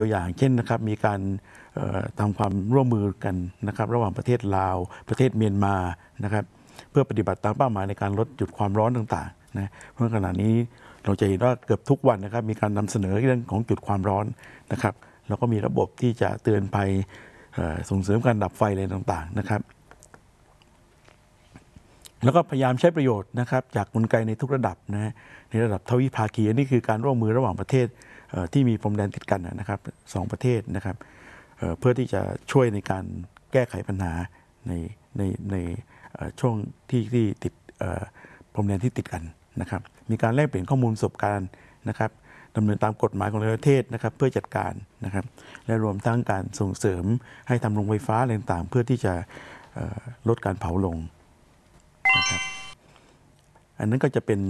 ตัวอย่างเช่นนะครับมีการทำความร่วมมือกันนะครับระหว่างประเทศลาวประเทศเมียนมานะครับเพื่อปฏิบัติตามเป้าหมายในการลดจุดความร้อนต่างๆนะเพราะขณะนี้เราจะเห็นว่าเกือบทุกวันนะครับมีการนำเสนอเรื่องของจุดความร้อนนะครับแล้วก็มีระบบที่จะเตือนภัยส่งเสริมการดับไฟอะไรต่างๆนะครับแล้วก็พยายามใช้ประโยชน์นะครับจากกลไกในทุกระดับนะในระดับทวิภาคีนี่คือการร่วมมือระหว่างประเทศที่มีพรมแดนติดกันนะครับ2ประเทศนะครับเพื่อที่จะช่วยในการแก้ไขปัญหาในช่วงที่ติดพรมแดนที่ติดกันนะครับมีการแลกเปลี่ยนข้อมูลประสบการณ์นะครับดำเนินตามกฎหมายของประเทศนะครับเพื่อจัดการนะครับและรวมทั้งการส่งเสริมให้ทำโรงไฟฟ้าอะไรต่างๆเพื่อที่จะลดการเผาลงนะครับอันนั้นก็จะเป็น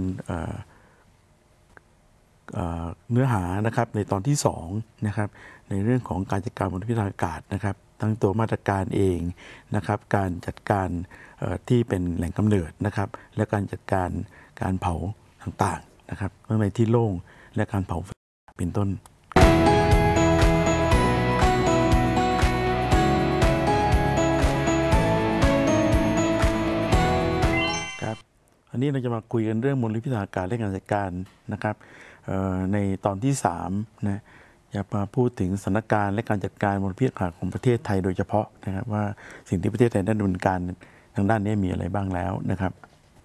เนื้อหานะครับในตอนที่2นะครับในเรื่องของการจัดการมลพิษทางอากาศนะครับทั้งตัวมาตรการเองนะครับการจัดการที่เป็นแหล่งกำเนิดนะครับและการจัดการการเผาต่างๆนะครับทั้งในที่โล่งและการเผาเป็นต้นครับอันนี้เราจะมาคุยกันเรื่องมลพิษทางอากาศและการจัดการนะครับในตอนที่3นะอยากมาพูดถึงสถานการณ์และการจัดการมลพิษอากาศของประเทศไทยโดยเฉพาะนะครับว่าสิ่งที่ประเทศไทยได้ดำเนินการทางด้านนี้มีอะไรบ้างแล้วนะครับ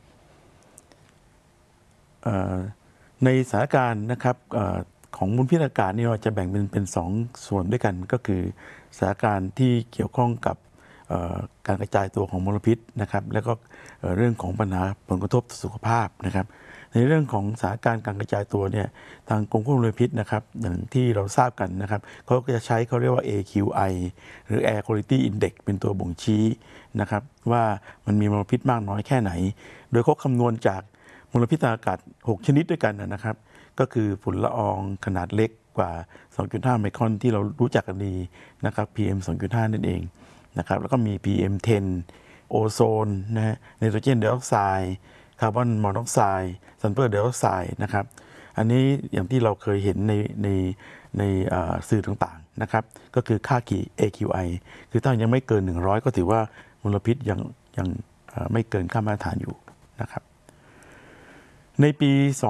ในสถานการณ์นะครับของมลพิษอากาศนี่เราจะแบ่งเป็น2ส่วนด้วยกันก็คือสถานการณ์ที่เกี่ยวข้องกับการกระจายตัวของมลพิษนะครับแล้วก็เรื่องของปัญหาผลกระทบต่อสุขภาพนะครับในเรื่องของสถานการณ์การกระจายตัวเนี่ยทางกรมควบคุมมลพิษนะครับอย่างที่เราทราบกันนะครับเขาก็จะใช้เขาเรียกว่า AQI หรือ Air Quality Index เป็นตัวบ่งชี้นะครับว่ามันมีมลพิษมากน้อยแค่ไหนโดยเขาคำนวณจากมลพิษทางอากาศ6ชนิดด้วยกันนะครับก็คือฝุ่นละอองขนาดเล็กกว่า 2.5 ไมครอนที่เรารู้จักกันดีนะครับ PM 2.5 นั่นเองนะครับแล้วก็มี PM10 โอโซนนะฮะไนโตรเจนไดออกไซด์คาร์บอนมอนอกไซด์ซัลเฟอร์ไดออกไซด์นะครับอันนี้อย่างที่เราเคยเห็นในสื่อต่างๆนะครับก็คือค่า AQI คือถ้ายังไม่เกิน100ก็ถือว่ามลพิษยังไม่เกินค่ามาตรฐานอยู่นะครับในปี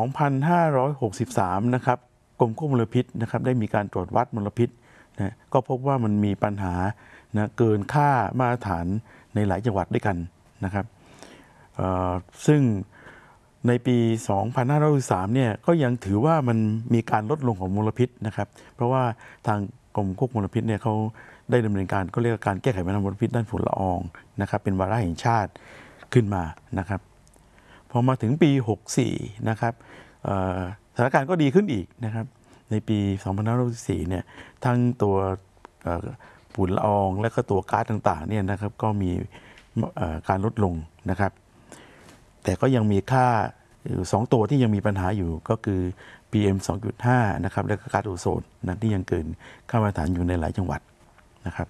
2563 นะครับกรมควบคุมมลพิษนะครับได้มีการตรวจวัดมลพิษนะก็พบว่ามันมีปัญหานะเกินค่ามาตรฐานในหลายจังหวัดด้วยกันนะครับซึ่งในปี 2563 เนี่ยก็ยังถือว่ามันมีการลดลงของมลพิษนะครับเพราะว่าทางกรมควบคุมมลพิษเนี่ยเขาได้ดำเนินการก็เรียกว่าการแก้ไขปัญหามลพิษด้านฝุ่นละอองนะครับเป็นวาระแห่งชาติขึ้นมานะครับพอมาถึงปี 64 นะครับสถานการณ์ก็ดีขึ้นอีกนะครับในปี 2564 เนี่ยทั้งตัวฝุ่นละอองและก็ตัวก๊าซต่างๆเนี่ยนะครับก็มีการลดลงนะครับแต่ก็ยังมีค่า2ตัวที่ยังมีปัญหาอยู่ก็คือ PM 2.5 นะครับและก็ก๊าซโอโซนนะที่ยังเกินค่ามาตรฐานอยู่ในหลายจังหวัดนะครับ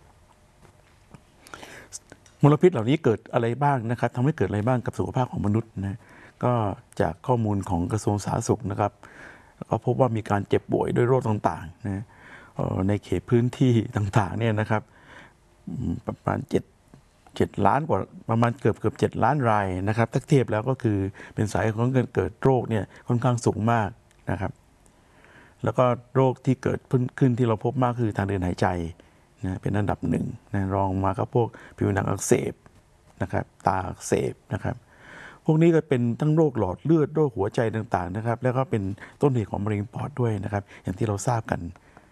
มลพิษเหล่านี้เกิดอะไรบ้างนะครับทำให้เกิดอะไรบ้างกับสุขภาพของมนุษย์นะก็จากข้อมูลของกระทรวงสาธารณสุขนะครับก็พบว่ามีการเจ็บป่วยด้วยโรคต่างๆนะในเขตพื้นที่ต่างๆเนี่ยนะครับประมาณ7 ล้านกว่าประมาณเกือบ7 ล้านรายนะครับถ้าเทียบแล้วก็คือเป็นสาเหตุของการเกิดโรคเนี่ยค่อนข้างสูงมากนะครับแล้วก็โรคที่เกิดขึ้นที่เราพบมากคือทางเดินหายใจนะเป็นอันดับ1นะรองมาก็พวกผิวหนังอักเสบนะครับตาอักเสบนะครับพวกนี้ก็เป็นทั้งโรคหลอดเลือดโรคหัวใจต่างๆนะครับแล้วก็เป็นต้นเหตุของมะเร็งปอดด้วยนะครับอย่างที่เราทราบกัน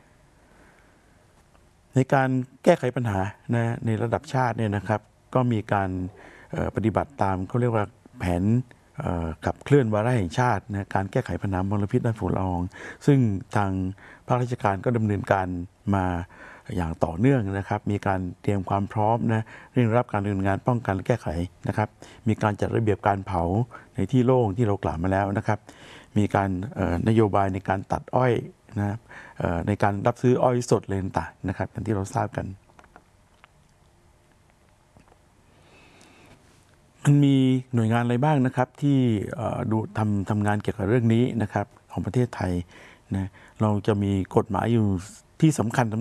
ในการแก้ไขปัญหานะในระดับชาติเนี่ยนะครับก็มีการปฏิบัติตามเขาเรียกว่าแผนขับเคลื่อนวาระแห่งชาตินะการแก้ไขปัญหามลพิษด้านฝุ่นละอองซึ่งทางภาคราชการก็ดำเนินการมาอย่างต่อเนื่องนะครับมีการเตรียมความพร้อมนะเร่งรับการดำเนินงานป้องกันและแก้ไขนะครับมีการจัดระเบียบการเผาในที่โล่งที่เรากล่าวมาแล้วนะครับมีการนโยบายในการตัดอ้อยนะในการรับซื้ออ้อยสดเลยต่างๆนะครับอย่างที่เราทราบกันมันมีหน่วยงานอะไรบ้างนะครับที่ดูทำงานเกี่ยวกับเรื่องนี้นะครับของประเทศไทยนะเราจะมีกฎหมายอยู่ที่สำคัญ